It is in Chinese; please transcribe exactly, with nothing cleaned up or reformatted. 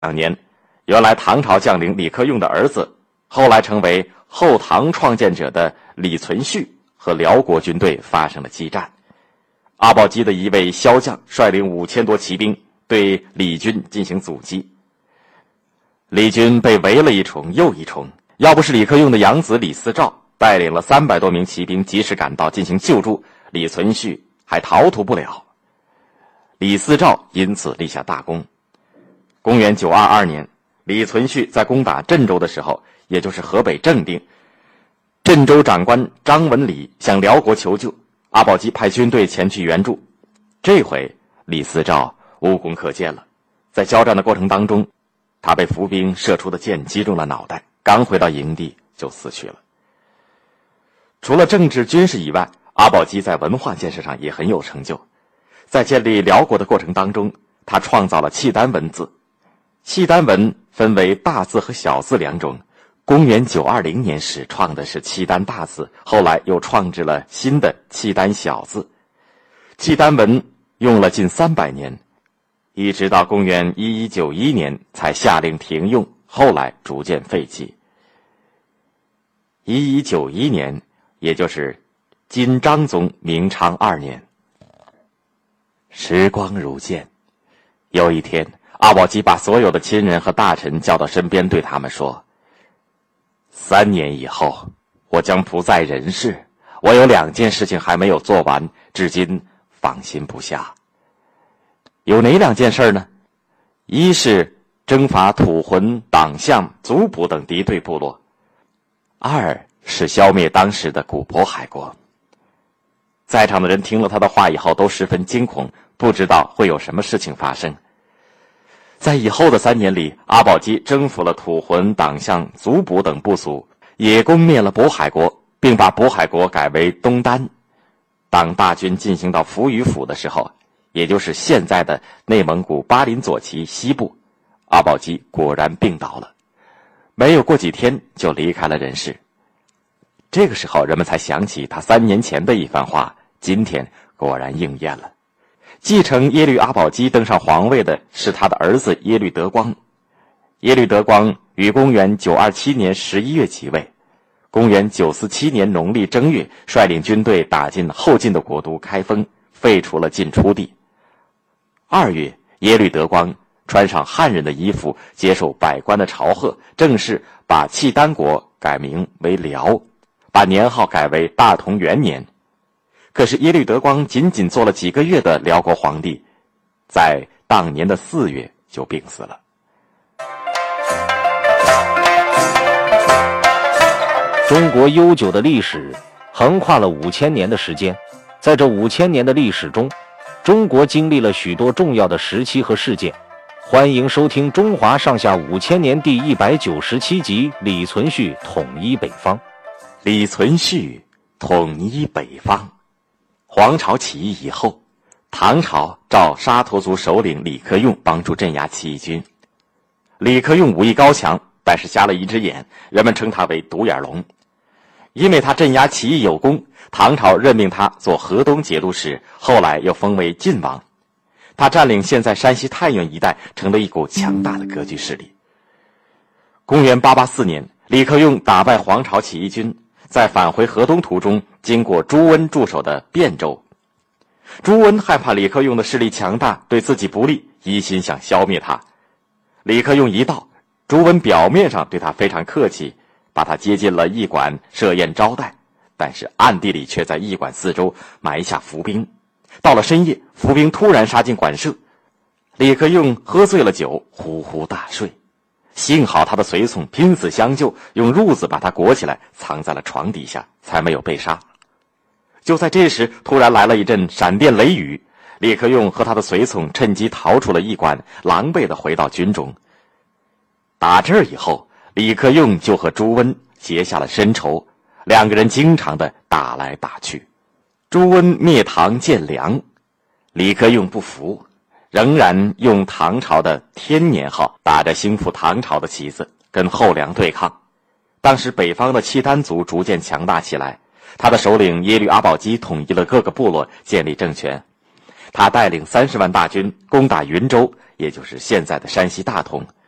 两年，原来唐朝将领李克用的儿子，后来成为后唐创建者的李存勖和辽国军队发生了激战。阿保机的一位骁将率领五千多骑兵对李军进行阻击，李军被围了一重又一重，要不是李克用的养子李嗣兆带领了三百多名骑兵及时赶到进行救助，李存勖还逃脱不了。李嗣兆因此立下大功。公元九二二年，李存勖在攻打镇州的时候，也就是河北正定，镇州长官张文礼向辽国求救，阿保机派军队前去援助。这回李嗣兆无功可见了，在交战的过程当中，他被伏兵射出的箭击中了脑袋，刚回到营地就死去了。除了政治军事以外，阿保机在文化建设上也很有成就。在建立辽国的过程当中，他创造了契丹文字。契丹文分为大字和小字两种，公元九二零年始创的是契丹大字，后来又创制了新的契丹小字。契丹文用了近三百年，一直到公元一一九一年才下令停用，后来逐渐废弃。一一九一年，也就是金章宗明昌二年。时光如箭，有一天，阿保机把所有的亲人和大臣叫到身边，对他们说：三年以后，我将不在人世，我有两件事情还没有做完，至今放心不下。有哪两件事呢？一是征伐吐浑、党项、族卜等敌对部落，二是消灭当时的古渤海国。在场的人听了他的话以后都十分惊恐，不知道会有什么事情发生。在以后的三年里，阿保机征服了吐浑、党项、族卜等部族，也攻灭了渤海国，并把渤海国改为东丹。当大军进行到扶余府的时候，也就是现在的内蒙古巴林左旗西部，阿保机果然病倒了，没有过几天就离开了人世。这个时候人们才想起他三年前的一番话，今天果然应验了。继承耶律阿保机登上皇位的是他的儿子耶律德光。耶律德光于公元九二七年十一月即位，公元九四七年农历正月，率领军队打进后晋的国都开封，废除了晋出帝。二月，耶律德光穿上汉人的衣服，接受百官的朝贺，正式把契丹国改名为辽，把年号改为大同元年。可是耶律德光仅仅做了几个月的辽国皇帝，在当年的四月就病死了。 中国悠久的历史横跨了五千年的时间，在这五千年的历史中，中国经历了许多重要的时期和事件。欢迎收听《中华上下五千年》第一百九十七集，李存勖统一北方。 李存勖统一北方。黄巢起义以后，唐朝召沙陀族首领李克用帮助镇压起义军。李克用武艺高强，但是瞎了一只眼，人们称他为独眼龙。因为他镇压起义有功，唐朝任命他做河东节度使，后来又封为晋王。他占领现在山西太原一带，成了一股强大的割据势力。公元八八四年，李克用打败黄巢起义军，在返回河东途中，经过朱温驻守的汴州。朱温害怕李克用的势力强大，对自己不利，一心想消灭他。李克用一到，朱温表面上对他非常客气，把他接进了驿馆设宴招待，但是暗地里却在驿馆四周埋下伏兵。到了深夜，伏兵突然杀进馆舍，李克用喝醉了酒，呼呼大睡。幸好他的随从拼死相救，用褥子把他裹起来，藏在了床底下，才没有被杀。就在这时，突然来了一阵闪电雷雨，李克用和他的随从趁机逃出了驿馆，狼狈地回到军中。打这儿以后，李克用就和朱温结下了深仇，两个人经常的打来打去。朱温灭唐建梁，李克用不服，仍然用唐朝的天年号打着兴复唐朝的旗子跟后梁对抗。当时北方的契丹族逐渐强大起来，他的首领耶律阿保机统一了各个部落，建立政权。他带领三十万大军攻打云州，也就是现在的山西大同。